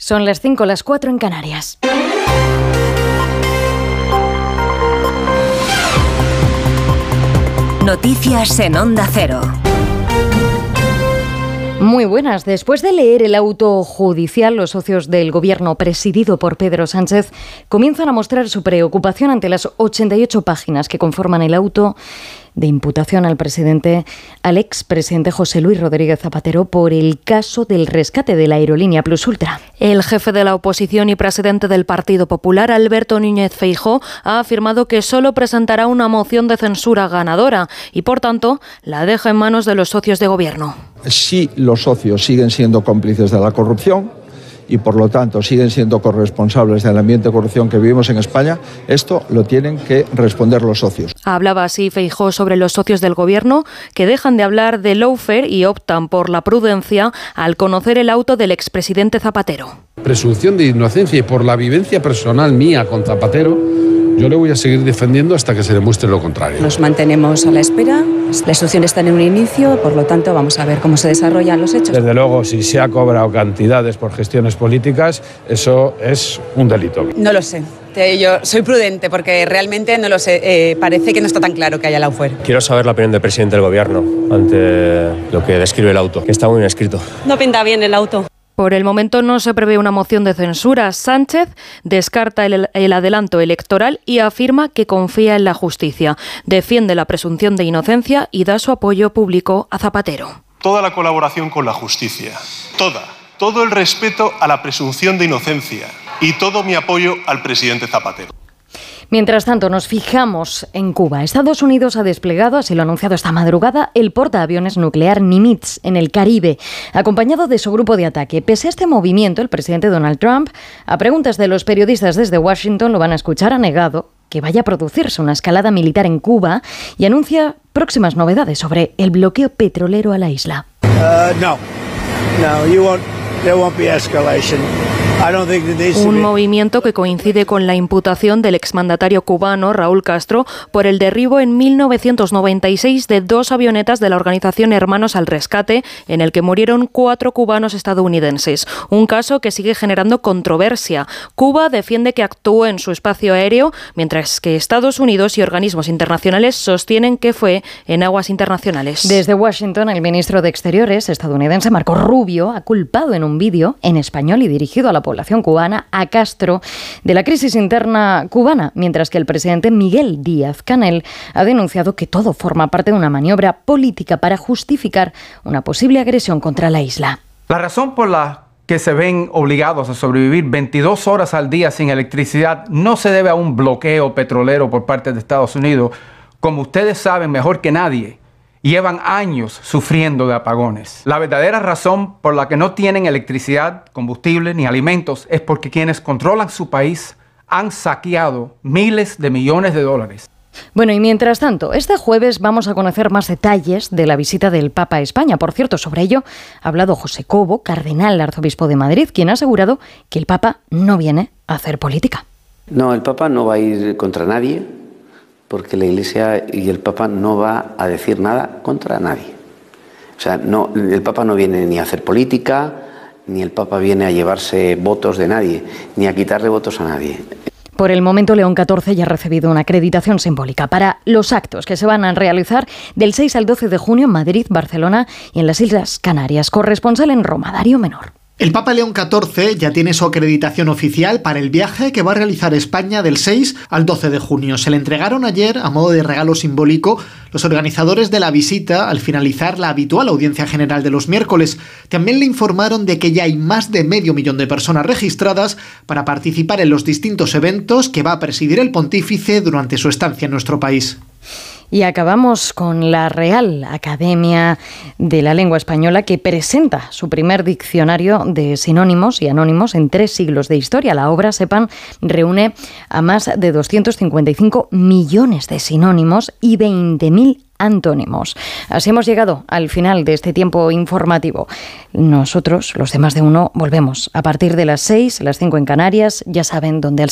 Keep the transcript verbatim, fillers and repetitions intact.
Son las cinco, las cuatro en Canarias. Noticias en Onda Cero. Muy buenas. Después de leer el auto judicial, los socios del gobierno presidido por Pedro Sánchez comienzan a mostrar su preocupación ante las ochenta y ocho páginas que conforman el auto de imputación al presidente, al expresidente José Luis Rodríguez Zapatero por el caso del rescate de la aerolínea Plus Ultra. El jefe de la oposición y presidente del Partido Popular, Alberto Núñez Feijóo, ha afirmado que solo presentará una moción de censura ganadora y, por tanto, la deja en manos de los socios de gobierno. Si los socios siguen siendo cómplices de la corrupción y, por lo tanto, siguen siendo corresponsables del ambiente de corrupción que vivimos en España, esto lo tienen que responder los socios. Hablaba así Feijóo sobre los socios del gobierno que dejan de hablar de lawfare y optan por la prudencia al conocer el auto del expresidente Zapatero. Presunción de inocencia y por la vivencia personal mía con Zapatero, yo le voy a seguir defendiendo hasta que se demuestre lo contrario. Nos mantenemos a la espera. La instrucción está en un inicio, por lo tanto vamos a ver cómo se desarrollan los hechos. Desde luego, si se ha cobrado cantidades por gestiones políticas, eso es un delito. No lo sé. Yo soy prudente porque realmente no lo sé. Eh, parece que no está tan claro que haya lawfare. Quiero saber la opinión del presidente del gobierno ante lo que describe el auto, que está muy bien escrito. No pinta bien el auto. Por el momento no se prevé una moción de censura. Sánchez descarta el, el adelanto electoral y afirma que confía en la justicia. Defiende la presunción de inocencia y da su apoyo público a Zapatero. Toda la colaboración con la justicia, toda, todo el respeto a la presunción de inocencia y todo mi apoyo al presidente Zapatero. Mientras tanto, nos fijamos en Cuba. Estados Unidos ha desplegado, así lo ha anunciado esta madrugada, el portaaviones nuclear Nimitz en el Caribe, acompañado de su grupo de ataque. Pese a este movimiento, el presidente Donald Trump, a preguntas de los periodistas desde Washington, lo van a escuchar, ha negado que vaya a producirse una escalada militar en Cuba y anuncia próximas novedades sobre el bloqueo petrolero a la isla. Uh, no, no, you won't, there won't be escalation. Un movimiento que coincide con la imputación del exmandatario cubano Raúl Castro por el derribo en mil novecientos noventa y seis de dos avionetas de la organización Hermanos al Rescate, en el que murieron cuatro cubanos estadounidenses. Un caso que sigue generando controversia. Cuba defiende que actuó en su espacio aéreo, mientras que Estados Unidos y organismos internacionales sostienen que fue en aguas internacionales. Desde Washington, el ministro de Exteriores estadounidense Marco Rubio ha culpado en un vídeo en español y dirigido a la población cubana a Castro de la crisis interna cubana, mientras que el presidente Miguel Díaz-Canel ha denunciado que todo forma parte de una maniobra política para justificar una posible agresión contra la isla. La razón por la que se ven obligados a sobrevivir veintidós horas al día sin electricidad no se debe a un bloqueo petrolero por parte de Estados Unidos. Como ustedes saben mejor que nadie, llevan años sufriendo de apagones. La verdadera razón por la que no tienen electricidad, combustible ni alimentos es porque quienes controlan su país han saqueado miles de millones de dólares. Bueno, y mientras tanto, este jueves vamos a conocer más detalles de la visita del Papa a España. Por cierto, sobre ello ha hablado José Cobo, cardenal arzobispo de Madrid, quien ha asegurado que el Papa no viene a hacer política. No, el Papa no va a ir contra nadie, porque la Iglesia y el Papa no va a decir nada contra nadie. O sea, no, el Papa no viene ni a hacer política, ni el Papa viene a llevarse votos de nadie, ni a quitarle votos a nadie. Por el momento, León catorce ya ha recibido una acreditación simbólica para los actos que se van a realizar del seis al doce de junio en Madrid, Barcelona y en las Islas Canarias. Corresponsal en Roma, Darío Menor. El Papa León catorce ya tiene su acreditación oficial para el viaje que va a realizar España del seis al doce de junio. Se le entregaron ayer, a modo de regalo simbólico, los organizadores de la visita al finalizar la habitual audiencia general de los miércoles. También le informaron de que ya hay más de medio millón de personas registradas para participar en los distintos eventos que va a presidir el pontífice durante su estancia en nuestro país. Y acabamos con la Real Academia de la Lengua Española, que presenta su primer diccionario de sinónimos y anónimos en tres siglos de historia. La obra, sepan, reúne a más de doscientos cincuenta y cinco millones de sinónimos y veinte mil antónimos. Así hemos llegado al final de este tiempo informativo. Nosotros, los demás de uno, volvemos a partir de las seis, las cinco en Canarias. Ya saben dónde al